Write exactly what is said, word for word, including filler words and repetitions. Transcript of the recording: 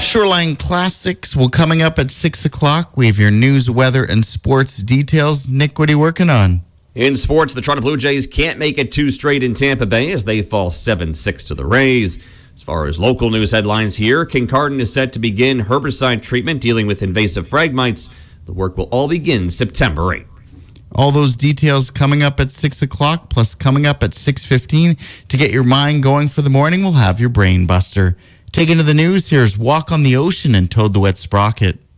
Shoreline Classics will coming up at six o'clock. We have your news, weather, and sports details. Nick, what are you working on? In sports, the Toronto Blue Jays can't make it two straight in Tampa Bay as they fall seven six to the Rays. As far as local news headlines here, Kincardine is set to begin herbicide treatment dealing with invasive phragmites. The work will all begin September eighth. All those details coming up at six o'clock, plus coming up at six fifteen. To get your mind going for the morning, we'll have your Brain Buster. Taking to the news, here's Walk on the Ocean and Toad the Wet Sprocket.